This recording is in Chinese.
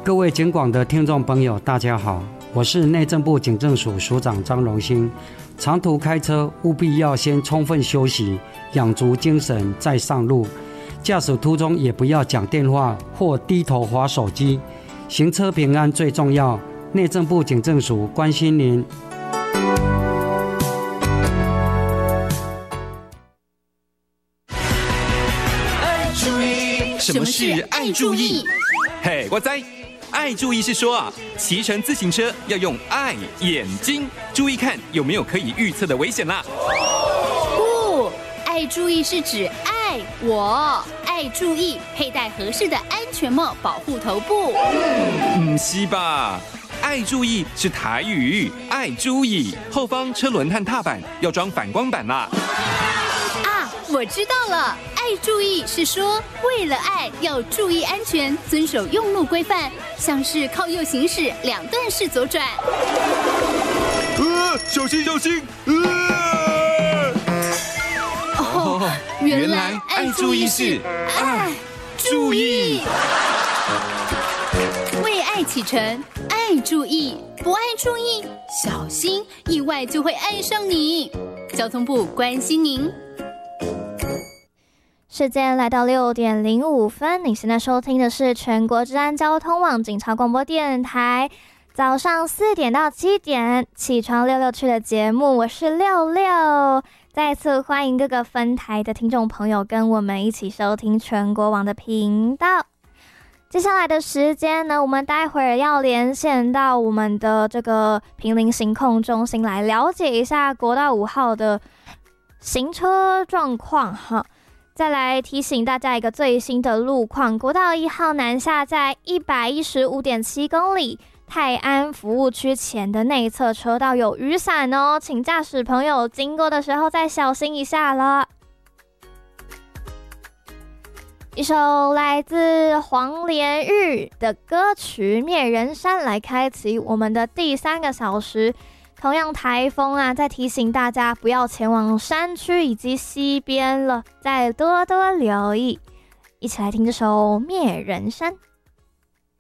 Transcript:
各位警广的听众朋友，大家好，我是内政部警政署署长张荣兴。长途开车务必要先充分休息，养足精神再上路。驾驶途中也不要讲电话或低头滑手机。行车平安最重要，内政部警政署关心您。 爱注意，什么是爱注意？ 嘿，我知。爱注意是说啊，骑乘自行车要用爱眼睛注意看有没有可以预测的危险啦。 不，爱注意是指爱我，爱注意佩戴合适的安全帽保护头部。 不是吧？爱注意是台语，爱注意后方车轮和踏板要装反光板啦。 啊，我知道了。爱注意是说，为了爱要注意安全，遵守用路规范，像是靠右行驶、两段式左转。 小心小心！ 哦，原来爱注意是爱注意。为爱启程，爱注意，不爱注意，小心意外就会爱上你。交通部关心您。 时间来到6:05，你现在收听的是全国治安交通网警察广播电台，早上4点到7点起床溜溜去的节目，我是六六。再次欢迎各个分台的听众朋友跟我们一起收听全国网的频道。接下来的时间呢，我们待会儿要连线到我们的这个坪林行控中心来了解一下国道5号的行车状况哈。再来提醒大家一个最新的路况，国道1号南下在115.7公里，泰安服务区前的内侧车道有雨伞哦，请驾驶朋友经过的时候再小心一下了。一首来自黄连玉的歌曲《灭人山》来开启我们的第3个小时。同样台风啊，再提醒大家不要前往山区以及西边了，再多多留意。一起来听这首《灭人山》。